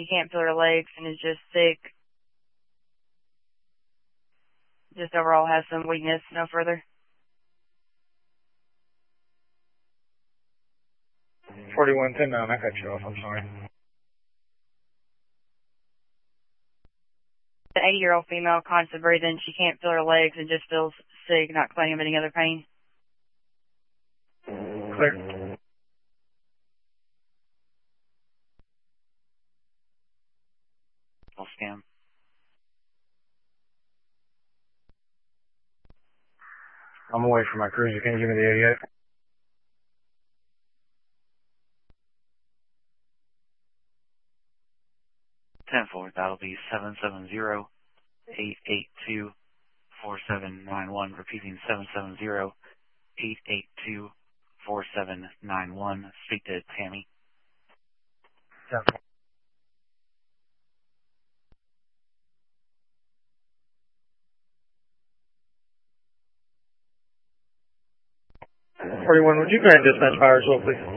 She can't feel her legs and is just sick. Just overall has some weakness, no further. 4110-9, I cut you off, I'm sorry. The 80-year-old female, constant breathing. She can't feel her legs and just feels sick, not complaining of any other pain. Clear. I'll scan. I'm away from my cruiser. Can you give me the 88? That'll be 770-882-4791. Repeating 770-882-4791. Speak to Tammy. 41, would you grant dispatch fire as well, please?